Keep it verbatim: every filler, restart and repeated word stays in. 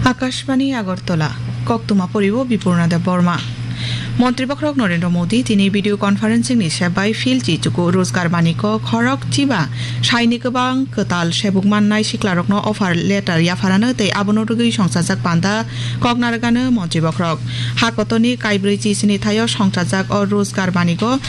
আকাশবাণী আগরতলা কক্তমা পরিব বিপূর্ণাদেব বর্মা মন্ত্রীপক্ষক নরেন্দ্র মোদী তিনি video কনফারেন্সিंनि सेबाय fill जिचुकु रोजगार बानिको खरक Chiba साइनि गोबां कोताल सेबुक माननाय सिख्लारकनो अफार लेटार याफारानो तै आबनरुगै संसारजाक पान्दा कगनारगानो मन्त्रीपक्षक हाकतनि काइब्रै चिसिनि थायो संसारजाक अ रोजगार बानिको